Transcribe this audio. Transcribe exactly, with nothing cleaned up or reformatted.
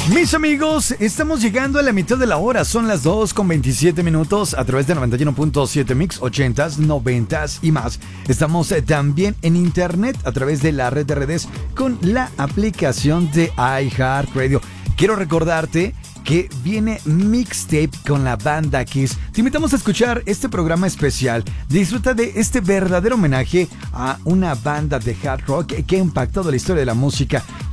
Mis amigos, estamos llegando a la mitad de la hora. Son las dos con veintisiete minutos a través de noventa y uno punto siete Mix, ochentas, noventas y más. Estamos eh, también en internet a través de la red de redes con la aplicación de iHeartRadio. Quiero recordarte que viene Mixtape con la banda Kiss. Te invitamos a escuchar este programa especial. Disfruta de este verdadero homenaje a una banda de hard rock que ha impactado la historia de la música.